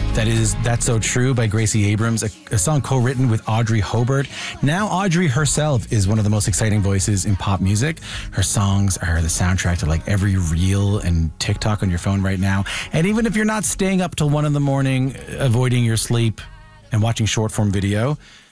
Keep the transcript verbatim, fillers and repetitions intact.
That is That's So True by Gracie Abrams, a, a song co-written with Audrey Hobart. Now Audrey herself is one of the most exciting voices in pop music. Her songs are the soundtrack to like every reel and TikTok on your phone right now. And even if you're not staying up till one in the morning, avoiding your sleep and watching short form video,